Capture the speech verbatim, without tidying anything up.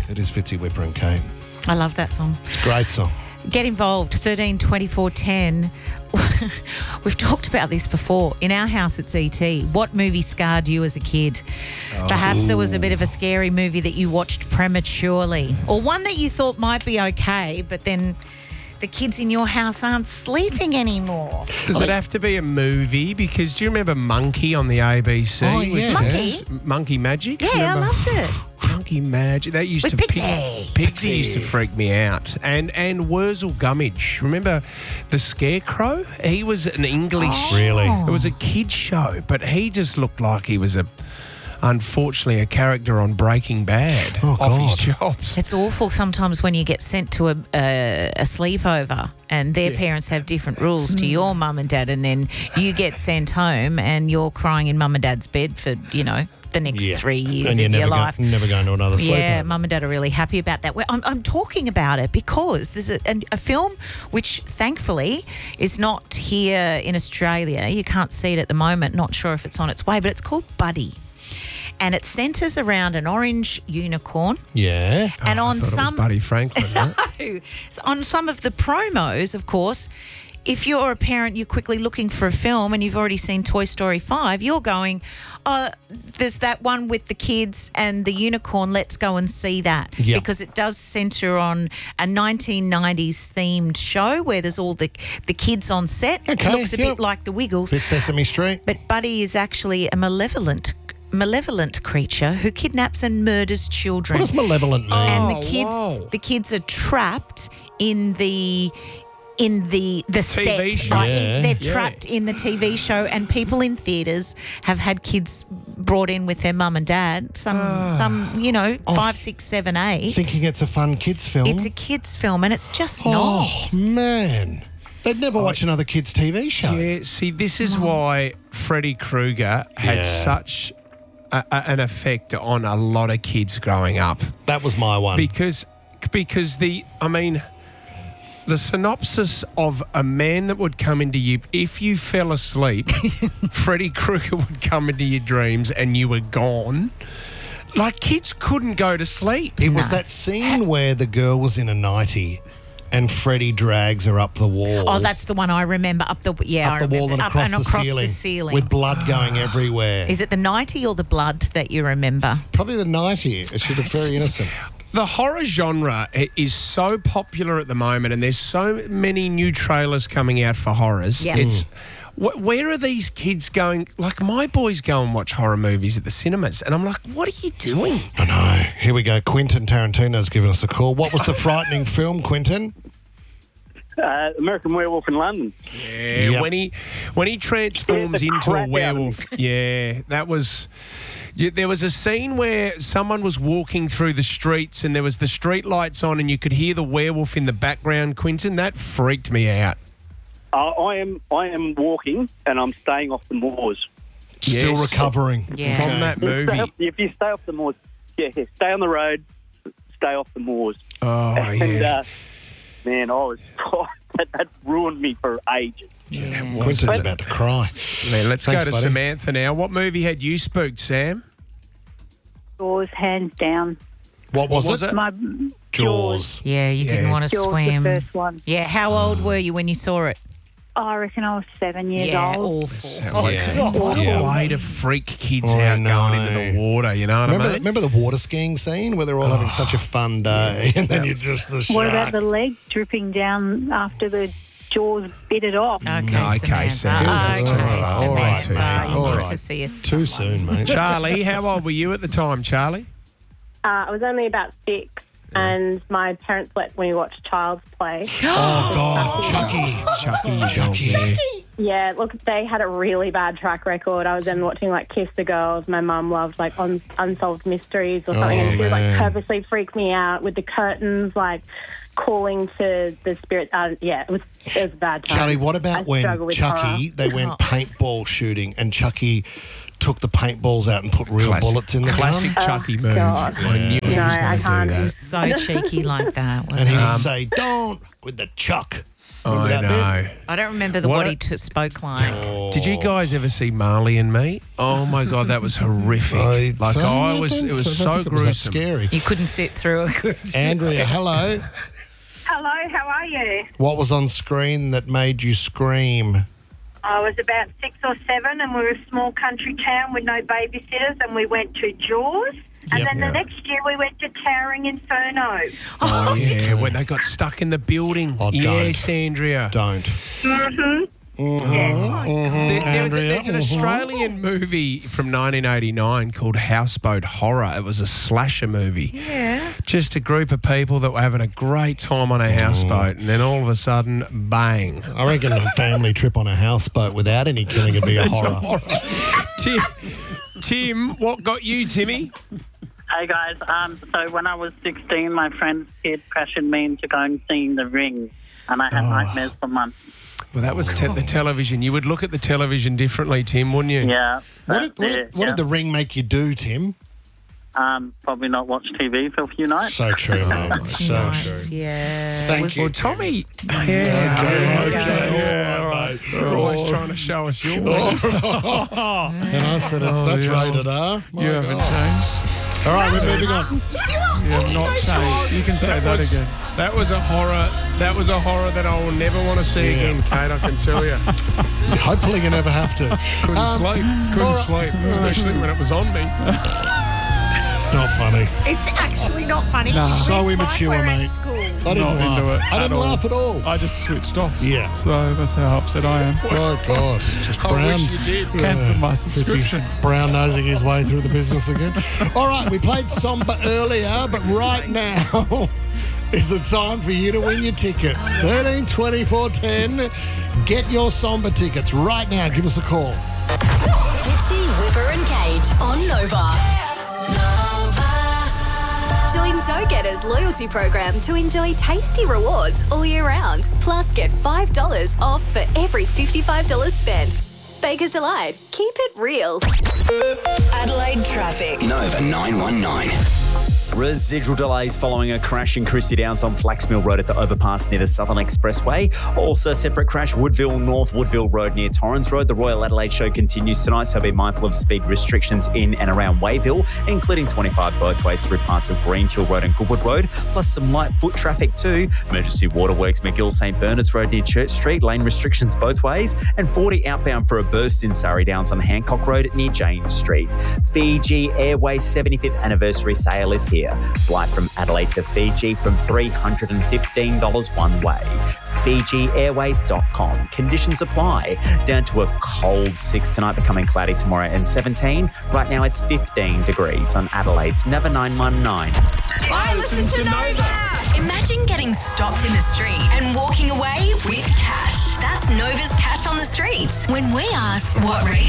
It is Fitzy Whipper and Kate. I love that song. Great song. Get involved, thirteen twenty-four ten. We've talked about this before. In our house, it's E T. What movie scarred you as a kid? Oh. Perhaps there was a bit of a scary movie that you watched prematurely, or one that you thought might be okay, but then the kids in your house aren't sleeping anymore. Does like, it have to be a movie? Because do you remember Monkey on the A B C? Oh, yeah. Monkey? Monkey Magic? Yeah, remember? I loved it. Monkey Magic. That used With to Pixie. Pixie. Pixie used to freak me out. And and Wurzel Gummidge. Remember the Scarecrow? He was an English. Oh. Really? It was a kid's show, but he just looked like he was a, unfortunately, a character on Breaking Bad. Oh, off his God. jobs. It's awful sometimes when you get sent to a a, a sleepover and their Yeah. parents have different rules to your mum and dad, and then you get sent home and you're crying in mum and dad's bed for, you know, the next Yeah. three years and of you're your never, life. go, never going to another sleepover. Yeah, mum and dad are really happy about that. Well, I'm, I'm talking about it because there's a, a, a film which thankfully is not here in Australia. You can't see it at the moment. Not sure if it's on its way, but it's called Buddy. And it centres around an orange unicorn. Yeah. And Oh, I on thought it was some Buddy Franklin. Right? So on some of the promos, of course, if you're a parent, you're quickly looking for a film and you've already seen Toy Story five, you're going, oh, there's that one with the kids and the unicorn, let's go and see that. Yep. Because it does centre on a nineteen nineties themed show where there's all the, the kids on set. Okay, It looks a yep. bit like the Wiggles. Bit Sesame Street. But Buddy is actually a malevolent malevolent creature who kidnaps and murders children. What does malevolent mean? and Oh, the kids wow. the kids are trapped in the in the the T V set show. right? Yeah. They're Yeah. trapped in the T V show, and people in theaters have had kids brought in with their mum and dad, some some you know Oh, five six seven eight. Thinking it's a fun kids film. It's a kids film and it's just oh, not. man. They'd never watch another kids' T V show. Yeah, see, this is why Freddy Krueger had Yeah. such a, a, an effect on a lot of kids growing up. That was my one. Because, because the, I mean, the synopsis of a man that would come into you, if you fell asleep, Freddy Krueger would come into your dreams and you were gone. Like, kids couldn't go to sleep. It was that scene where the girl was in a nightie and Freddy drags her up the wall. Oh, that's the one I remember. Up the yeah, I up the wall remember. and across, Up and the, across ceiling, the ceiling. with blood going everywhere. Is it the nightie or the blood that you remember? Probably the nightie. She looked very innocent. The horror genre i- is so popular at the moment, and there's so many new trailers coming out for horrors. Yeah. It's wh- where are these kids going? Like, my boys go and watch horror movies at the cinemas, and I'm like, what are you doing? I know. Here we go. Quentin Tarantino's given us a call. What was the frightening film, Quentin? Uh, American Werewolf in London. Yeah, Yep. when he when he transforms Scared the into crap a out of werewolf. Yeah, that was. Yeah, there was a scene where someone was walking through the streets, and there was the street lights on, and you could hear the werewolf in the background. Quentin, that freaked me out. Uh, I am I am walking and I'm staying off the moors. Still Yes. recovering. Yeah. From Okay. that Stay movie. off- if you stay off the moors, yeah, yeah, stay on the road, stay off the moors. Oh and yeah. uh, man, I was that, that ruined me for ages. Quentin's about to cry. Man, let's Thanks, go to buddy. Samantha now. What movie had you spooked, Sam? Jaws, hands down. What was, was it? it? My Jaws. Yeah, you didn't Yeah. want to Jaws, swim. the first one. Yeah, how old were you when you saw it? Oh, I reckon I was seven years yeah, old. awful. Yeah. What a Yeah. way to freak kids I out going into know. the water, you know what Remember, I mean? remember the water skiing scene where they're all having such a fun day and then you're just the shark. What about the leg dripping down after the jaws bit it off? Okay, No, okay, Samantha. Sam. Okay, All right, all right, Samantha. mate. You All need right. to see it. Too soon, mate. Charlie, how old were you at the time, Charlie? Uh, I was only about six, and my parents let me watch Child's Play. Oh, God. Chucky. Chucky, Chucky. yeah. Yeah, look, they had a really bad track record. I was then watching, like, Kiss the Girls. My mum loved, like, un- Unsolved Mysteries or something, Oh, and she would, like, man. purposely freak me out with the curtains, like, calling to the spirit. Uh, yeah, it was, it was a bad time. Charlie, what I about when struggle with Chucky, horror. they went paintball shooting and Chucky took the paintballs out and put real Classic- bullets in the Classic gun? Chucky move. God. I knew he No, was I going to do can't. It that. was so cheeky like that, And wasn't he it? would say, don't, with the chuck. Remember I that know. bit? I don't remember the What what, a- he t- spoke like. Did you guys ever see Marley and Me? Oh my God, that was horrific. I- like so I I was, don't- it was I don't so think it was that gruesome. scary. You couldn't sit through it, could you? Andrea, hello. Hello, how are you? What was on screen that made you scream? I was about six or seven, and we were a small country town with no babysitters, and we went to Jaws. And Yep. then Yeah. the next year we went to Towering Inferno. Oh, yeah, when they got stuck in the building. Oh, don't. yes, Andrea. Don't. Mm-hmm. There, there was a, Andrea. there's an Australian movie from nineteen eighty-nine called Houseboat Horror. It was a slasher movie. Yeah. Just a group of people that were having a great time on a houseboat, and then all of a sudden, bang. I reckon a family trip on a houseboat without any killing would be a horror. Tim, Tim, what got you, Timmy? Hey guys, um, so when I was sixteen, my friend's kid pressured me into going seeing The Ring, and I had Oh. nightmares for months. Well, that was te- the television. You would look at the television differently, Tim, wouldn't you? Yeah. What did, what, that's did, it, what yeah. did the ring make you do, Tim? Um, probably not watch T V for a few nights. So true, mate. So Nice, true. yeah. Thank Was- you. Well, Tommy, Okay, yeah, okay. yeah, All all right, right. mate. You're always trying to show us your way. And I said, Oh, that's yeah. rated R. My You haven't God. changed. All right, we're moving on. You have not changed. You can say that was, again. That was a horror. That was a horror that I will never want to see Yeah. again, Kate. I can tell you. Hopefully you never have to. Couldn't Um, sleep. Couldn't all right. sleep, especially when it was on me. It's not funny. It's actually not funny. Nah. She So reads my immature, We're at mate. school. I didn't Not laugh. into it I didn't at all. laugh at all. I just switched off. Yeah. So that's how upset I am. Oh, God. Just I brown. wish you did. Cancel my It's his subscription. brown nosing his way through the business again. All right, we played Somber earlier, but right now is the time for you to win your tickets. thirteen twenty-four ten. Get your Somber tickets right now. Give us a call. Fitzy, Whipper and Kate on Nova. Join Go Getters loyalty program to enjoy tasty rewards all year round. Plus, get five dollars off for every fifty-five dollars spent. Baker's Delight. Keep it real. Adelaide traffic. Nova nine one nine. Residual delays following a crash in Christie Downs on Flaxmill Road at the overpass near the Southern Expressway. Also, separate crash, Woodville North Woodville Road near Torrens Road. The Royal Adelaide Show continues tonight, so be mindful of speed restrictions in and around Wayville, including twenty-five both ways through parts of Greenhill Road and Goodwood Road, plus some light foot traffic too. Emergency Waterworks, McGill St Bernard's Road near Church Street, lane restrictions both ways, and forty outbound for a burst in Surrey Downs on Hancock Road near James Street. Fiji Airways seventieth anniversary sale is here. Flight from Adelaide to Fiji from three hundred fifteen dollars one way. Fiji Airways dot com. Conditions apply. Down to a cold six tonight, becoming cloudy tomorrow and seventeen. Right now it's fifteen degrees on Adelaide's Nova nine one nine. I listen to Nova. Imagine getting stopped in the street and walking away with cash. That's Nova's Cash on the Streets. When we ask what radio